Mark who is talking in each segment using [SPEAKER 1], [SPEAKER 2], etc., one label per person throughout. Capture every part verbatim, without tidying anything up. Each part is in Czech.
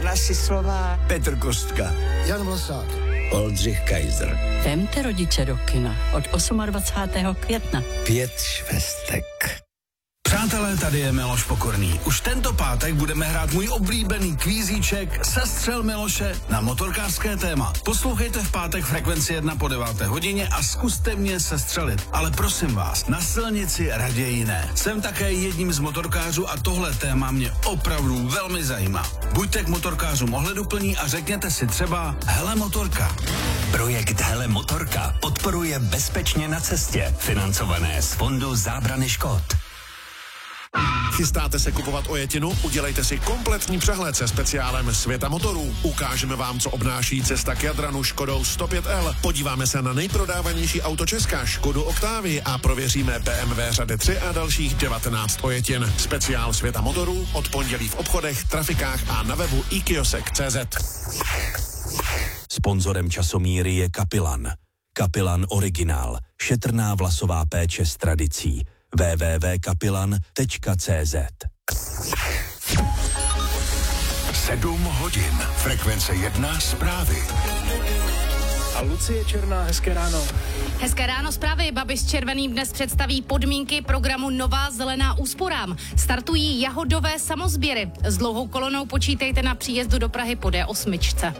[SPEAKER 1] naši slova.
[SPEAKER 2] Petr Kostka,
[SPEAKER 3] Jan Vlasák,
[SPEAKER 2] Oldřich Kaiser.
[SPEAKER 4] Vemte rodiče do kina od dvacátého osmého května.
[SPEAKER 2] Pět švestek.
[SPEAKER 5] Přátelé, tady je Miloš Pokorný. Už tento pátek budeme hrát můj oblíbený kvízíček Sestřel Miloše na motorkářské téma. Poslouchejte v pátek Frekvenci jedna po deváté hodině a zkuste mě sestřelit. Ale prosím vás, na silnici raději ne. Jsem také jedním z motorkářů a tohle téma mě opravdu velmi zajímá. Buďte k motorkářům ohleduplní a řekněte si třeba Hele motorka.
[SPEAKER 6] Projekt Hele motorka podporuje Bezpečně na cestě, financované z Fondu zábrany škod.
[SPEAKER 7] Chystáte se kupovat ojetinu? Udělejte si kompletní přehled se speciálem Světa motorů. Ukážeme vám, co obnáší cesta k Jadranu Škodou sto pět el. Podíváme se na nejprodávanější auto Česka, Škodu Octavii, a prověříme bé em vé řady tři a dalších devatenáct ojetin. Speciál Světa motorů od pondělí v obchodech, trafikách a na webu i kiosek tečka cé zet.
[SPEAKER 6] Sponzorem časomíry je Kapilan. Kapilan Originál. Šetrná vlasová péče s tradicí. w w w tečka kapilan tečka cé zet.
[SPEAKER 8] Sedm hodin. Frekvence jedna zprávy.
[SPEAKER 3] A Lucie Černá, hezké ráno.
[SPEAKER 9] Hezké ráno, zprávy. Babiš s Červeným dnes představí podmínky programu Nová zelená úsporám. Startují jahodové samosběry. S dlouhou kolonou počítejte na příjezdu do Prahy po dé osm.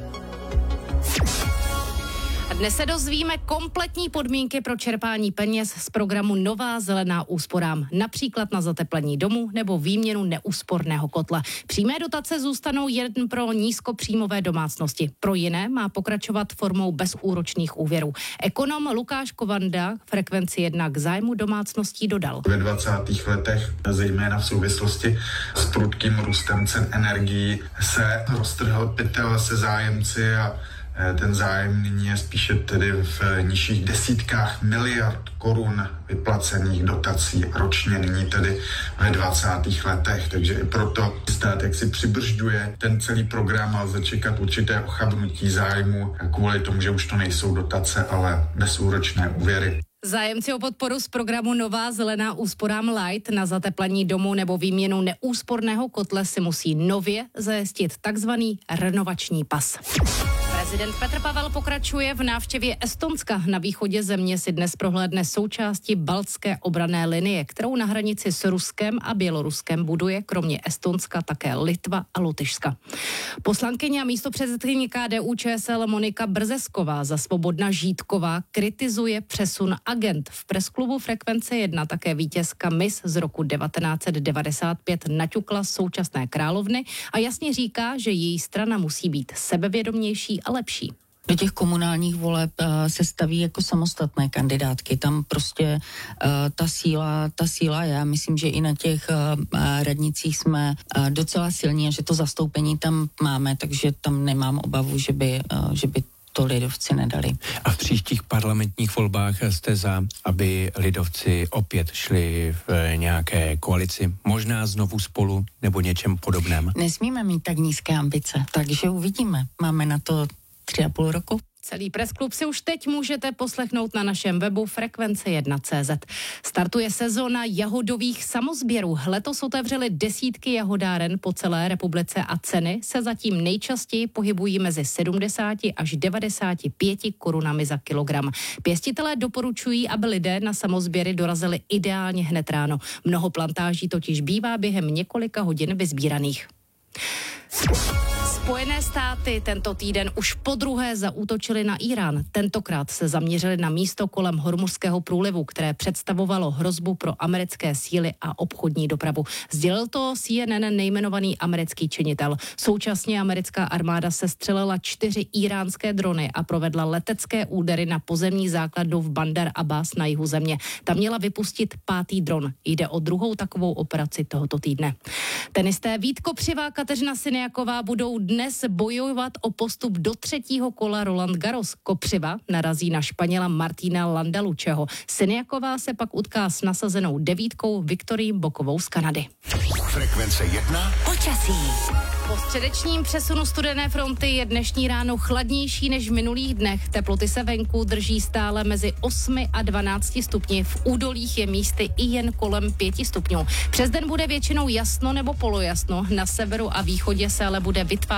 [SPEAKER 9] Dnes se dozvíme kompletní podmínky pro čerpání peněz z programu Nová zelená úsporám, například na zateplení domu nebo výměnu neúsporného kotle. Přímé dotace zůstanou jen pro nízkopříjmové domácnosti. Pro jiné má pokračovat formou bezúročných úvěrů. Ekonom Lukáš Kovanda Frekvenci jedna k zájmu domácností dodal.
[SPEAKER 10] Ve dvacátých letech, zejména v souvislosti s prudkým růstem cen energií, se roztrhl pytel se zájemci a ten zájem nyní je spíše tedy v nižších desítkách miliard korun vyplacených dotací ročně, nyní tedy ve dvacátých letech. Takže i proto stát jak si přibržďuje ten celý program a lze čekat určité ochabnutí zájmu kvůli tomu, že už to nejsou dotace, ale bezúročné úvěry.
[SPEAKER 9] Zájemci o podporu z programu Nová zelená úsporám Light na zateplení domu nebo výměnu neúsporného kotle si musí nově zajistit takzvaný renovační pas. Prezident Petr Pavel pokračuje v návštěvě Estonska. Na východě země si dnes prohlédne součásti baltské obranné linie, kterou na hranici s Ruskem a Běloruskem buduje kromě Estonska také Litva a Lotyšska. Poslankyně a místopředsedkyně ká dé ú čé es el Monika Brzesková za Svobodna Žítková kritizuje přesun agent. V presklubu Frekvence jedna také vítězka Miss z roku devatenáct set devadesát pět naťukla současné královny a jasně říká, že její strana musí být sebevědomější a lepší.
[SPEAKER 4] Do těch komunálních voleb uh, se staví jako samostatné kandidátky. Tam prostě uh, ta síla, ta síla je. Myslím, že i na těch uh, radnicích jsme uh, docela silní a že to zastoupení tam máme, takže tam nemám obavu, že by, uh, že by to lidovci nedali.
[SPEAKER 11] A v příštích parlamentních volbách jste za, aby lidovci opět šli v nějaké koalici, možná znovu Spolu nebo něčem podobném?
[SPEAKER 4] Nesmíme mít tak nízké ambice, takže uvidíme. Máme na to tři a půl roku.
[SPEAKER 9] Celý pressklub si už teď můžete poslechnout na našem webu frekvence jedna tečka cé zet. Startuje sezóna jahodových samosběrů. Letos otevřely desítky jahodáren po celé republice a ceny se zatím nejčastěji pohybují mezi sedmdesát až devadesát pět korunami za kilogram. Pěstitelé doporučují, aby lidé na samosběry dorazili ideálně hned ráno. Mnoho plantáží totiž bývá během několika hodin vyzbíraných. Spojené státy tento týden už podruhé zaútočily na Irán. Tentokrát se zaměřili na místo kolem Hormuzského průlivu, které představovalo hrozbu pro americké síly a obchodní dopravu. Sdělil to C N N nejmenovaný americký činitel. Současně americká armáda sestřelila čtyři iránské drony a provedla letecké údery na pozemní základnu v Bandar Abbas na jihu země. Tam měla vypustit pátý dron. Jde o druhou takovou operaci tohoto týdne. Tenisté Vít Kopřiva a Kateřina Siniaková budou dnes bojovat o postup do třetího kola Roland Garros. Kopřiva narazí na Španěla Martina Landalučeho. Siniaková se pak utká s nasazenou devítkou Viktorii Bokovou z Kanady.
[SPEAKER 8] Frekvence jedna.
[SPEAKER 9] Počasí. Po středečním přesunu studené fronty je dnešní ráno chladnější než v minulých dnech. Teploty se venku drží stále mezi osmi a dvanácti stupni. V údolích je místy i jen kolem pěti stupňů. Přes den bude většinou jasno nebo polojasno. Na severu a východě se ale bude vytvářet